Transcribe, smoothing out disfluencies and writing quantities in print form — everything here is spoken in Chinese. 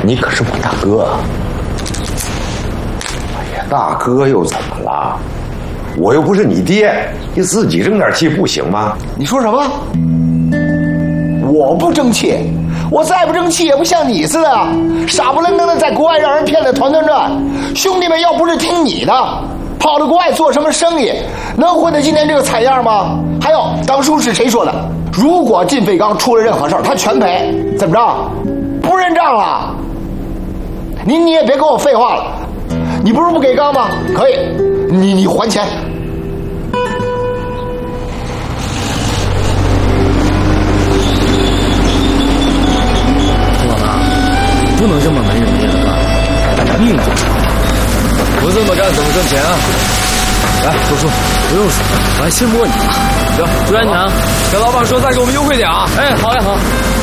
你可是我大哥。哎呀，大哥又怎么了？我又不是你爹，你自己争点气不行吗？ 你说什么？我不争气，我再不争气也不像你似的，傻不愣登的在国外让人骗得团团转。兄弟们要不是听你的，跑到国外做什么生意，能混得今天这个惨样吗？还有，当初是谁说的？如果靳废刚出了任何事儿，他全赔。怎么着？不认账了？你也别跟我废话了，你不是不给刚吗？可以，你还钱。 不能这么没人命的干，命就长。不这么干怎么挣钱啊？来，叔叔，不用说，我还信不过你了。行，朱元强，跟老板说再给我们优惠点啊！哎，好嘞，好。